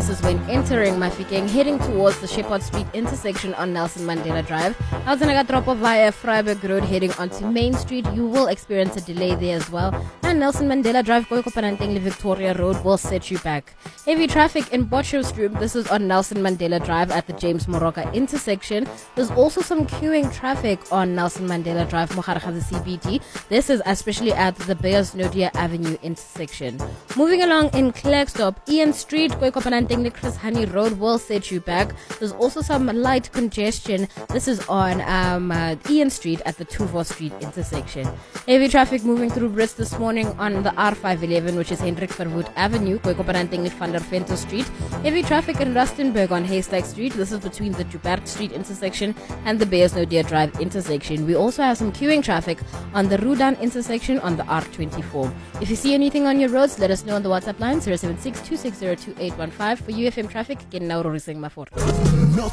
is when entering Mafikeng, heading towards the Shepherd Street intersection on Nelson Mandela Drive. Alzanagatropo via Freiburg Road heading onto Main Street. You will experience a delay there as well. And Nelson Mandela Drive, Koikopanantengli Victoria Road will set you back. Heavy traffic in Potchefstroom. This is on Nelson Mandela Drive at the James Moroka intersection. There's also some queuing traffic on Nelson Mandela Drive, Moharakhazi CBD. This is especially at the Beyers Nodia Avenue intersection. Moving along in Klerksdorp, Ian Street, Koikopanantengli Chris Honey Road will set you back. There's also some light congestion. This is on Ian Street at the Tuvor Street intersection. Heavy traffic moving through Brits this morning on the R511, which is Hendrik Verwoerd Avenue, Koikopanantengli van der Venter Street. Heavy traffic in Rustenburg on Haystack Street. This is between the Joubert Street intersection and the Beyers Nodia Drive intersection. We also have some queuing traffic on the Rudan intersection on the R24. If you see anything on your roads, let us know on the WhatsApp line 076 260 2815. For UFM traffic, get now Rorising Mafor.